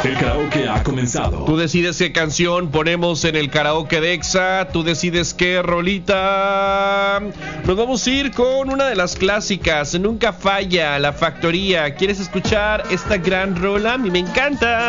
El karaoke ha comenzado. Tú decides qué canción ponemos en el karaoke de Exa. Tú decides qué rolita. Nos vamos a ir con una de las clásicas. Nunca falla, La Factoría. ¿Quieres escuchar esta gran rola? A mí me encanta.